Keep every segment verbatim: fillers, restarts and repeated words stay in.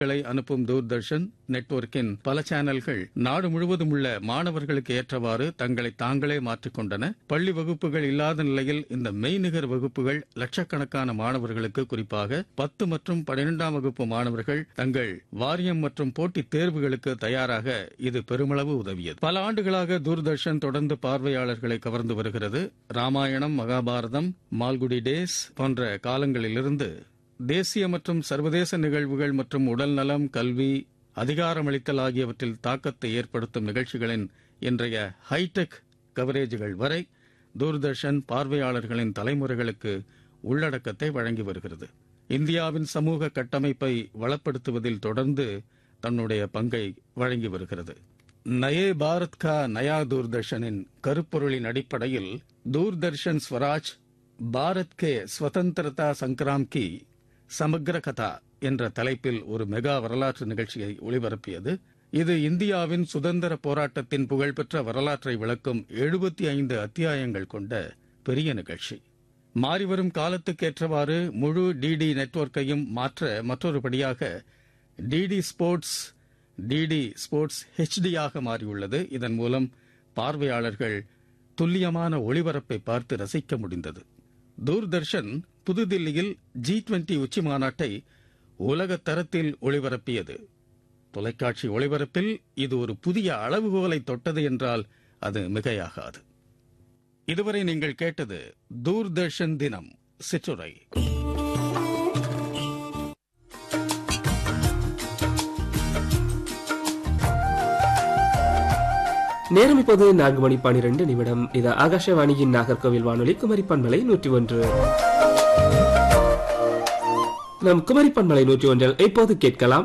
அனுப்பும் தூர்தர்ஷன் நெட்வொர்க்கின் பல சேனல்கள் நாடு முழுவதும் உள்ள மாணவர்களுக்கு ஏற்றவாறு தங்களை தாங்களே மாற்றிக்கொண்டன. பள்ளி வகுப்புகள் இல்லாத நிலையில் இந்த மெய்நிகர் வகுப்புகள் லட்சக்கணக்கான மாணவர்களுக்கு, குறிப்பாக பத்து மற்றும் பனிரெண்டாம் வகுப்பு மாணவர்கள் தங்கள் வாரியம் மற்றும் போட்டித் தேர்வுகளுக்கு தயாராக இது பெருமளவு உதவியது. பல ஆண்டுகளாக தூர்தர்ஷன் தொடர்ந்து பார்வையாளர்களை கவர்ந்து வருகிறது. ராமாயணம், மகாபாரதம், மால்குடி டேஸ் போன்ற காலங்களிலிருந்து தேசிய மற்றும் சர்வதேச நிகழ்வுகள் மற்றும் உடல்நலம், கல்வி, அதிகாரமளித்தல் ஆகியவற்றில் தாக்கத்தை ஏற்படுத்தும் நிகழ்ச்சிகளின் இன்றைய ஹைடெக் கவரேஜுகள் வரை தூர்தர்ஷன் பார்வையாளர்களின் தலைமுறைகளுக்கு உள்ளடக்கத்தை வழங்கி வருகிறது. இந்தியாவின் சமூக கட்டமைப்பை வளப்படுத்துவதில் தொடர்ந்து தன்னுடைய பங்கை வழங்கி வருகிறது. நயே பாரத் கா நயா தூர்தர்ஷனின் கருப்பொருளின் அடிப்படையில் தூர்தர்ஷன் ஸ்வராஜ் பாரத் கே ஸ்வதந்திரதா சங்கிராம் கி சமக்ர கதா என்ற தலைப்பில் ஒரு மெகா வரலாற்று நிகழ்ச்சியை ஒளிபரப்பியது. இது இந்தியாவின் சுதந்திர போராட்டத்தின் புகழ்பெற்ற வரலாற்றை விளக்கும் எழுபத்தி ஐந்து அத்தியாயங்கள் கொண்ட பெரிய நிகழ்ச்சி. மாறிவரும் காலத்துக்கேற்றவாறு முழு டிடி நெட்வொர்க்கையும் மாற்ற மற்றொருபடியாக டிடி ஸ்போர்ட்ஸ் டிடி ஸ்போர்ட்ஸ் ஹெச்டியாக மாறியுள்ளது. இதன் மூலம் பார்வையாளர்கள் துல்லியமான ஒளிபரப்பை பார்த்து ரசிக்க முடிந்தது. தூர்தர்ஷன் புதுதில்லியில் ஜி டுவெண்டி உச்சி மாநாட்டை உலக தரத்தில் ஒளிபரப்பியது. தொலைக்காட்சி ஒளிபரப்பில் இது ஒரு புதிய அளவுகோலை தொட்டது என்றால் அது மிகையாகாது. இதுவரை நீங்கள் கேட்டது தூர்தர்ஷன் தினம் சிற்றுரை. நேரம் இப்போது நான்கு மணி பனிரெண்டு நிமிடம். இது ஆகாஷவாணியின் நாகர்கோவில் வானொலி குமரி பண்பலை நூற்றி ஒன்று. நம் குமரி பண்பலை நூற்றி ஒன்றில் இப்போது கேட்கலாம்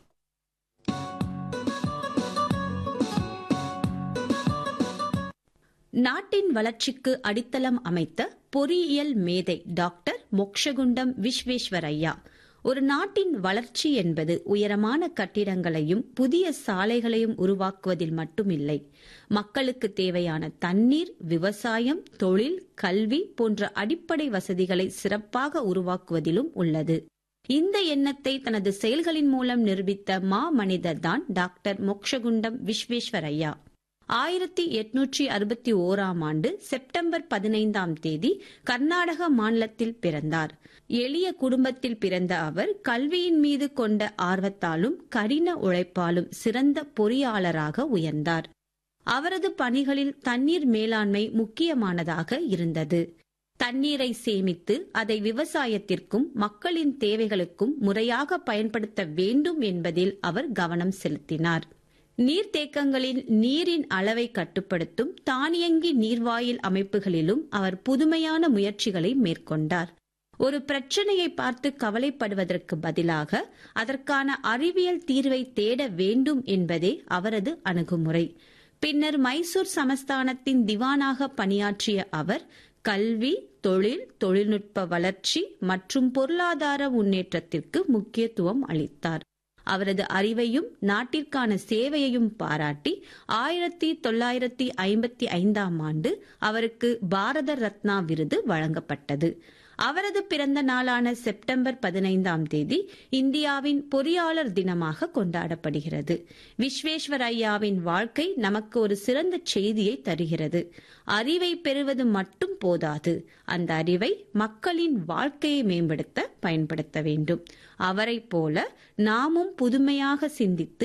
நாட்டின் வளர்ச்சிக்கு அடித்தளம் அமைத்த பொறியியல் மேதை டாக்டர் மோக்ஷகுண்டம் விஸ்வேஸ்வரய்யா. ஒரு நாட்டின் வளர்ச்சி என்பது உயரமான கட்டிடங்களையும் புதிய சாலைகளையும் உருவாக்குவதில் மட்டுமில்லை, மக்களுக்கு தேவையான தண்ணீர், விவசாயம், தொழில், கல்வி போன்ற அடிப்படை வசதிகளை சிறப்பாக உருவாக்குவதிலும் உள்ளது. இந்த எண்ணத்தை தனது செயல்களின் மூலம் நிரூபித்த மா மனிதர் தான் டாக்டர் மோக்ஷகுண்டம் விஸ்வேஸ்வரய்யா. ஆயிரத்தி எட்நூற்றி அறுபத்தி ஓராம் ஆண்டு செப்டம்பர் பதினைந்தாம் தேதி கர்நாடக மாநிலத்தில் பிறந்தார். எளிய குடும்பத்தில் பிறந்த அவர் கல்வியின் மீது கொண்ட ஆர்வத்தாலும் கடின உழைப்பாலும் சிறந்த பொறியாளராக உயர்ந்தார். அவரது பணிகளில் தண்ணீர் மேலாண்மை முக்கியமானதாக இருந்தது. தண்ணீரை சேமித்து அதை விவசாயத்திற்கும் மக்களின் தேவைகளுக்கும் முறையாக பயன்படுத்த வேண்டும் என்பதில் அவர் கவனம் செலுத்தினார். நீர்த்தேக்கங்களில் நீரின் அளவை கட்டுப்படுத்தும் தானியங்கி நீர்வாயில் அமைப்புகளிலும் அவர் புதுமையான முயற்சிகளை மேற்கொண்டார். ஒரு பிரச்சனையை பார்த்து கவலைப்படுவதற்கு பதிலாக அதற்கான அறிவியல் தீர்வை தேட வேண்டும் என்பதே அவரது அணுகுமுறை. பின்னர் மைசூர் சமஸ்தானத்தின் திவானாக பணியாற்றிய அவர் கல்வி, தொழில், தொழில்நுட்ப வளர்ச்சி மற்றும் பொருளாதார முன்னேற்றத்திற்கு முக்கியத்துவம் அளித்தார். அவரது அறிவையும் நாட்டிற்கான சேவையையும் பாராட்டி ஆயிரத்தி தொள்ளாயிரத்தி ஐம்பத்தி ஐந்தாம் ஆண்டு அவருக்கு பாரத ரத்னா விருது வழங்கப்பட்டது. அவரது பிறந்த நாளான செப்டம்பர் பதினைந்தாம் தேதி இந்தியாவின் பொறியாளர் தினமாக கொண்டாடப்படுகிறது. விஸ்வேஸ்வரய்யாவின் வாழ்க்கை நமக்கு ஒரு சிறந்த செய்தியை தருகிறது. அறிவை பெறுவது மட்டும் போதாது, அந்த அறிவை மக்களின் வாழ்க்கையை மேம்படுத்த பயன்படுத்த வேண்டும். அவரை போல நாமும் புதுமையாக சிந்தித்து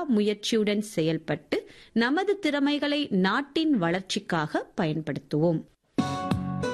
விடாமுயற்சியுடன் செயல்பட்டு நமது திறமைகளை நாட்டின் வளர்ச்சிக்காக பயன்படுத்துவோம்.